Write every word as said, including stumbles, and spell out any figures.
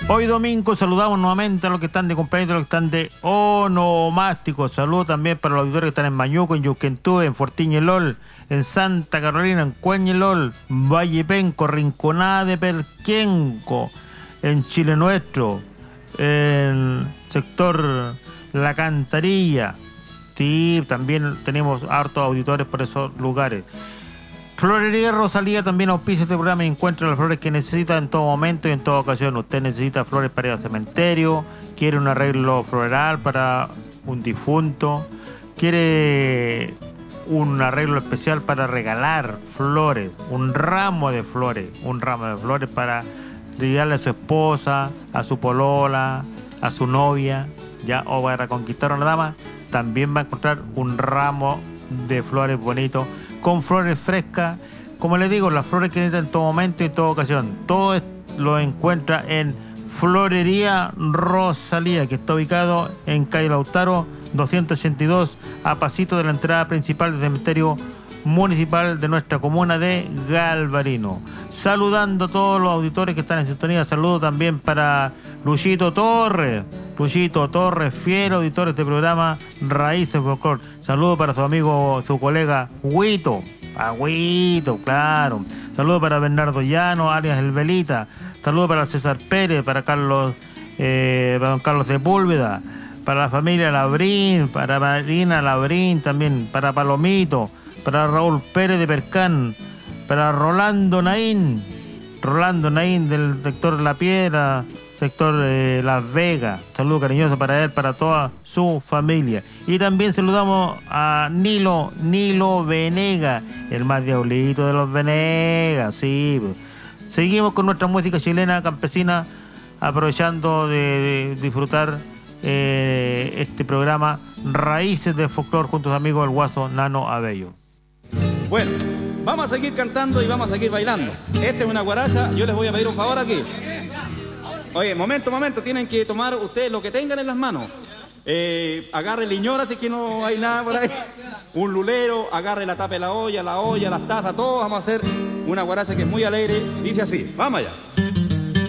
Hoy domingo saludamos nuevamente a los que están de cumpleaños, a los que están de onomástico. Saludos también para los auditores que están en Mañuco, en Yuquentú, en Fortiñelol, en Santa Carolina, en Cueñelol, Vallepenco, Rinconada de Perquenco, en Chile Nuestro, en sector La Cantarilla. Sí, también tenemos hartos auditores por esos lugares. Florería Rosalía también auspicia este programa y encuentra las flores que necesita en todo momento y en toda ocasión. Usted necesita flores para ir al cementerio, quiere un arreglo floral para un difunto, quiere un arreglo especial para regalar flores, un ramo de flores, un ramo de flores para regalarle a su esposa, a su polola, a su novia, ya, o para conquistar a una dama, también va a encontrar un ramo de flores bonitos, con flores frescas, como les digo, las flores que necesita en todo momento y en toda ocasión. Todo lo encuentra en Florería Rosalía, que está ubicado en calle Lautaro doscientos ochenta y dos, a pasito de la entrada principal del cementerio municipal de nuestra comuna de Galvarino. Saludando a todos los auditores que están en sintonía. Saludo también para Luchito Torres. Luchito Torres, fiel auditor de este programa Raíces Folclor. Saludo para su amigo, su colega Huito. A Huito, claro. Saludo para Bernardo Llano, alias El Velita. Saludo para César Pérez, para Carlos, eh, para don Carlos Sepúlveda, para la familia Labrín, para Marina Labrín también, para Palomito, para Raúl Pérez de Percán, para Rolando Naín, Rolando Naín del sector La Piedra, sector eh, Las Vegas. Saludo cariñoso para él, para toda su familia. Y también saludamos a Nilo, Nilo Venega, el más diablito de los Venegas, sí. Seguimos con nuestra música chilena campesina, aprovechando de, de disfrutar eh, este programa Raíces de Folclor junto a sus amigos el Guaso Nano Abello. Bueno, vamos a seguir cantando y vamos a seguir bailando. Esta es una guaracha, yo les voy a pedir un favor aquí. Oye, momento, momento, tienen que tomar ustedes lo que tengan en las manos. Eh, agarre liñora si es que no hay nada por ahí. Un lulero, agarre la tapa de la olla, la olla, las tazas, todos vamos a hacer una guaracha que es muy alegre. Dice así, vamos allá.